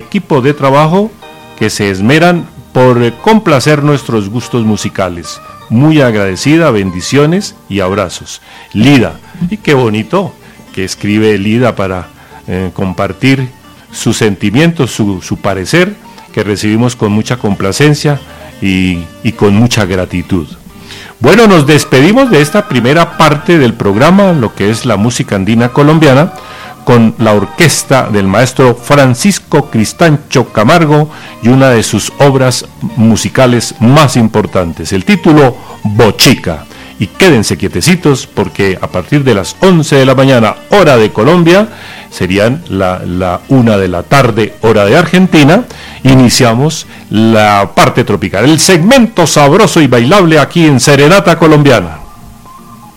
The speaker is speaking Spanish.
equipo de trabajo que se esmeran por complacer nuestros gustos musicales. Muy agradecida, bendiciones y abrazos. Lida, y qué bonito que escribe Lida para compartir sus sentimientos, su parecer, que recibimos con mucha complacencia y con mucha gratitud. Bueno, nos despedimos de esta primera parte del programa, lo que es la música andina colombiana, con la orquesta del maestro Francisco Cristancho Camargo y una de sus obras musicales más importantes, el título Bochica. Y quédense quietecitos porque a partir de las 11 de la mañana, hora de Colombia, serían la 1 de la tarde, hora de Argentina, iniciamos la parte tropical, el segmento sabroso y bailable aquí en Serenata Colombiana.